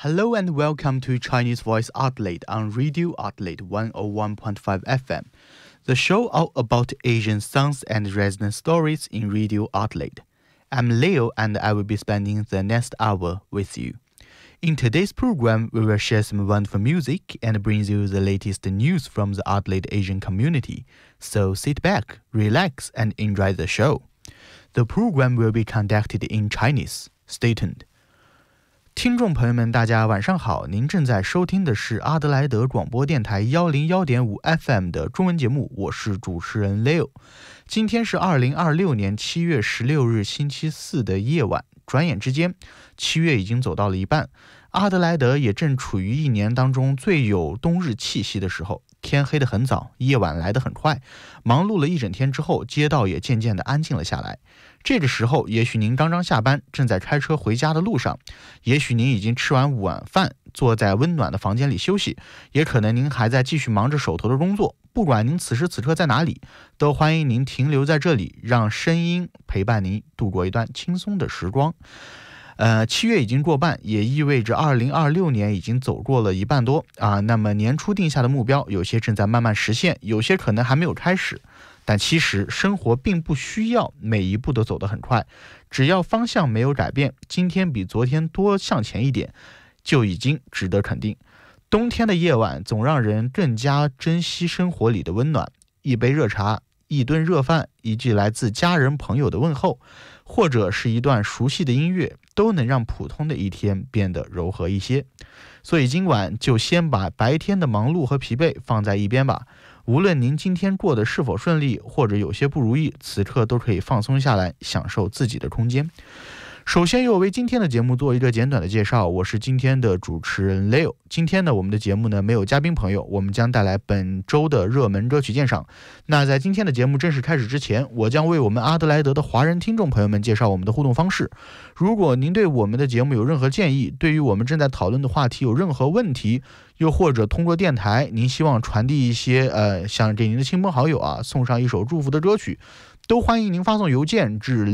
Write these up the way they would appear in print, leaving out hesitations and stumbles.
Hello and welcome to Chinese Voice Outlet on Radio Outlet 101.5 FM, the show all about Asian songs and resonant stories in Radio Outlet. I'm Leo and I will be spending the next hour with you. In today's program, we will share some wonderful music and bring you the latest news from the Outlet Asian community. So sit back, relax, and enjoy the show. The program will be conducted in Chinese. Stay tuned. 听众朋友们，大家晚上好！您正在收听的是阿德莱德广播电台101.5 FM 的中文节目，我是主持人 Leo。今天是2026年7月16日星期四的夜晚，转眼之间，7月已经走到了一半，阿德莱德也正处于一年当中最有冬日气息的时候。天黑得很早，夜晚来得很快，忙碌了一整天之后，街道也渐渐地安静了下来。这个时候，也许您刚刚下班，正在开车回家的路上，也许您已经吃完晚饭，坐在温暖的房间里休息，也可能您还在继续忙着手头的工作。不管您此时此刻在哪里，都欢迎您停留在这里，让声音陪伴您度过一段轻松的时光。7月已经过半，也意味着2026年已经走过了一半多啊。那么年初定下的目标，有些正在慢慢实现，有些可能还没有开始。但其实生活并不需要每一步都走得很快，只要方向没有改变，今天比昨天多向前一点，就已经值得肯定。冬天的夜晚总让人更加珍惜生活里的温暖，一杯热茶，一顿热饭，一句来自家人朋友的问候，或者是一段熟悉的音乐，都能让普通的一天变得柔和一些。所以今晚就先把白天的忙碌和疲惫放在一边吧。无论您今天过得是否顺利，或者有些不如意，此刻都可以放松下来，享受自己的空间。首先由我为今天的节目做一个简短的介绍，我是今天的主持人 Leo。 今天呢，我们的节目呢没有嘉宾朋友，我们将带来本周的热门歌曲鉴赏。那在今天的节目正式开始之前，我将为我们阿德莱德的华人听众朋友们介绍我们的互动方式。如果您对我们的节目有任何建议，对于我们正在讨论的话题有任何问题，又或者通过电台您希望传递一些想给您的亲朋好友送上一首祝福的歌曲，都欢迎您发送邮件至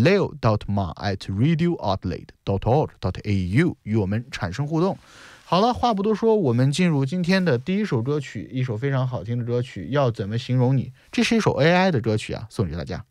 leo.ma@radiooutlet.org.au 与我们产生互动。好了，话不多说，我们进入今天的第一首歌曲，一首非常好听的歌曲，要怎么形容你？这是一首 AI 的歌曲送给大家。